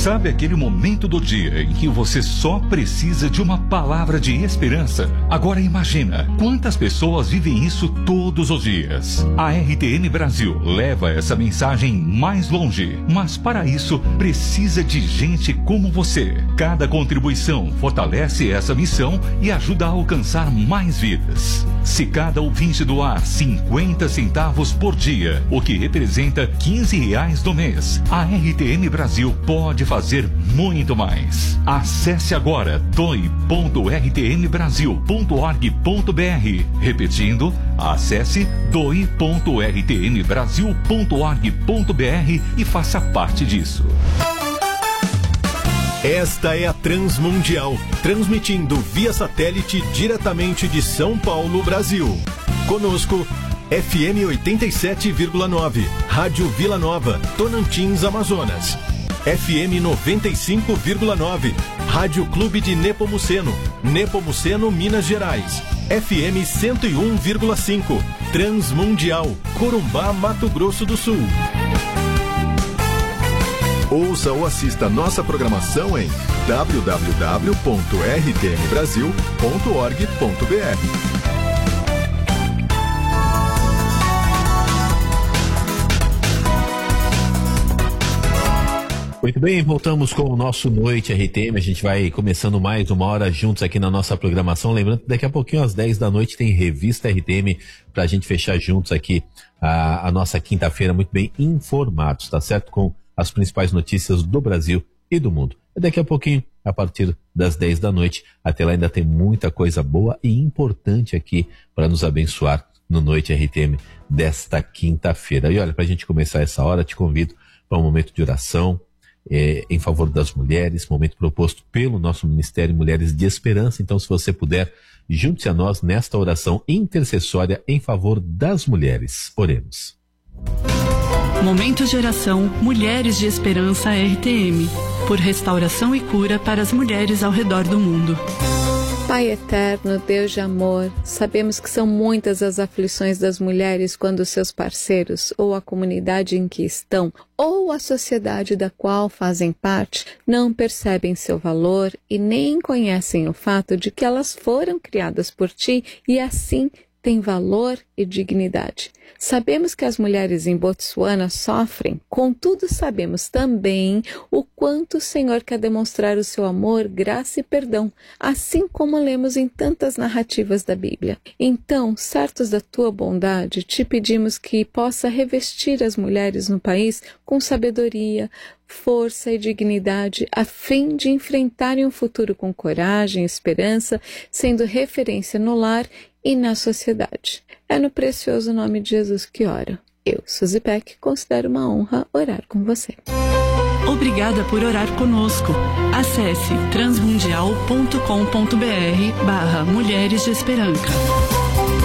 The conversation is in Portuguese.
Sabe aquele momento do dia em que você só precisa de uma palavra de esperança? Agora imagina quantas pessoas vivem isso todos os dias. A RTM Brasil leva essa mensagem mais longe, mas para isso precisa de gente como você. Cada contribuição fortalece essa missão e ajuda a alcançar mais vidas. Se cada ouvinte doar 50 centavos por dia, o que representa R$15 no mês, a RTM Brasil pode fazer muito mais. Acesse agora doe.rtmbrasil.org.br. Repetindo, acesse doe.rtmbrasil.org.br e faça parte disso. Esta é a Transmundial, transmitindo via satélite diretamente de São Paulo, Brasil. Conosco, FM 87,9, Rádio Vila Nova, Tonantins, Amazonas. FM 95,9, Rádio Clube de Nepomuceno, Nepomuceno, Minas Gerais. FM 101,5, Transmundial, Corumbá, Mato Grosso do Sul. Ouça ou assista nossa programação em www.rtmbrasil.org.br. Muito bem, voltamos com o nosso Noite RTM. A gente vai começando mais uma hora juntos aqui na nossa programação. Lembrando que daqui a pouquinho, às 10 da noite, tem Revista RTM para a gente fechar juntos aqui a nossa quinta-feira muito bem informados, tá certo? Com as principais notícias do Brasil e do mundo. E daqui a pouquinho, a partir das 10 da noite, até lá ainda tem muita coisa boa e importante aqui para nos abençoar no Noite RTM desta quinta-feira. E olha, para a gente começar essa hora, te convido para um momento de oração em favor das mulheres, momento proposto pelo nosso Ministério Mulheres de Esperança. Então, se você puder, junte-se a nós nesta oração intercessória em favor das mulheres. Oremos. Momento de oração Mulheres de Esperança RTM, por restauração e cura para as mulheres ao redor do mundo. Pai eterno, Deus de amor, sabemos que são muitas as aflições das mulheres quando seus parceiros, ou a comunidade em que estão, ou a sociedade da qual fazem parte, não percebem seu valor e nem conhecem o fato de que elas foram criadas por Ti e assim têm valor e dignidade. Sabemos que as mulheres em Botsuana sofrem, contudo sabemos também o quanto o Senhor quer demonstrar o seu amor, graça e perdão, assim como lemos em tantas narrativas da Bíblia. Então, certos da tua bondade, te pedimos que possa revestir as mulheres no país com sabedoria, força e dignidade, a fim de enfrentarem o futuro com coragem e esperança, sendo referência no lar e na sociedade. É no precioso nome de Jesus que oro. Eu, Suzy Peck, considero uma honra orar com você. Obrigada por orar conosco. Acesse transmundial.com.br/Mulheres de Esperança.